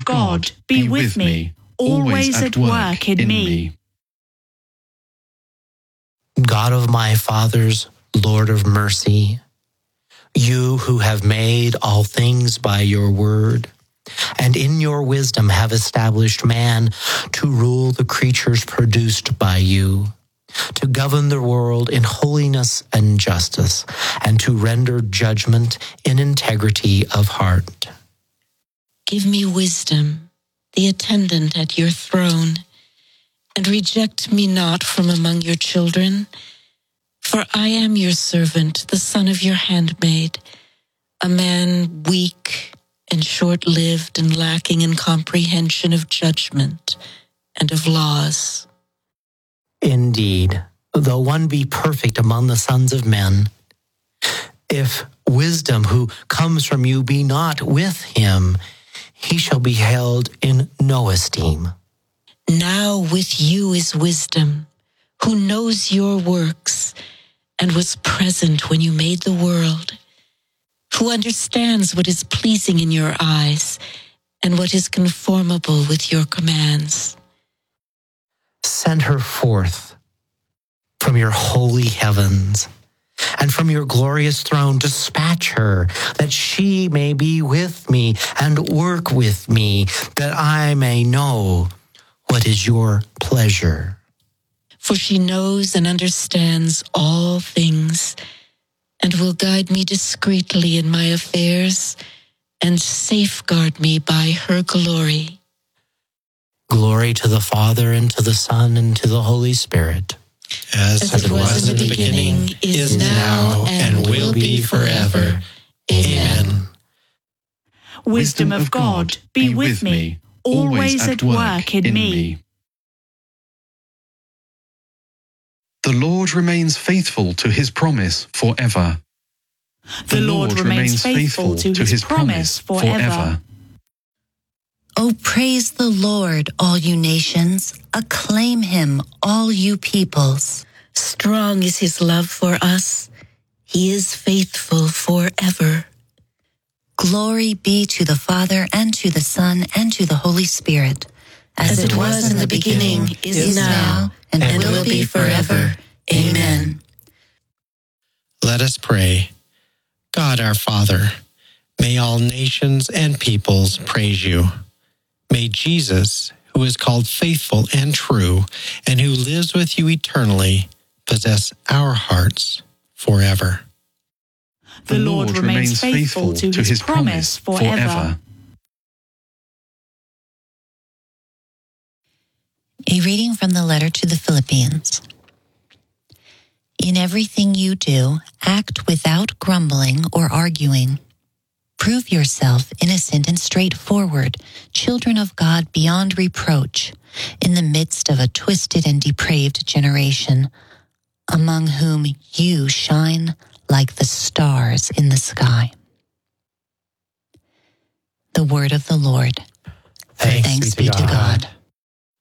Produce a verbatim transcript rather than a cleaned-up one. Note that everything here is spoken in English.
God be with me, always at work in me. God of my fathers, Lord of mercy, you who have made all things by your word, and in your wisdom have established man to rule the creatures produced by you, to govern the world in holiness and justice, and to render judgment in integrity of heart. Give me wisdom, the attendant at your throne, and reject me not from among your children. For I am your servant, the son of your handmaid, a man weak and short-lived and lacking in comprehension of judgment and of laws. Indeed, though one be perfect among the sons of men, if wisdom who comes from you be not with him, he shall be held in no esteem. Now with you is wisdom, who knows your works and was present when you made the world, who understands what is pleasing in your eyes and what is conformable with your commands. Send her forth from your holy heavens, and from your glorious throne dispatch her, that she may be with me and work with me, that I may know what is your pleasure. For she knows and understands all things, and will guide me discreetly in my affairs, and safeguard me by her glory. Glory to the Father, and to the Son, and to the Holy Spirit. As, As it was, was in the beginning, beginning is now, and will be forever. Amen. Wisdom of God, be with me, always at work in me. The Lord remains faithful to his promise forever. The Lord remains faithful to his promise forever. O praise the Lord, all you nations. Acclaim him, all you peoples. Strong is his love for us. He is faithful forever. Glory be to the Father, and to the Son, and to the Holy Spirit. As, As it was, was in the beginning, beginning is, is now, and, and will be forever. Amen. Let us pray. God our Father, may all nations and peoples praise you. May Jesus, who is called faithful and true, and who lives with you eternally, possess our hearts forever. The Lord remains faithful to his promise forever. A reading from the letter to the Philippians. In everything you do, act without grumbling or arguing. Prove yourself innocent and straightforward, children of God beyond reproach, in the midst of a twisted and depraved generation, among whom you shine like the stars in the sky. The word of the Lord. Thanks, Thanks be to God. God.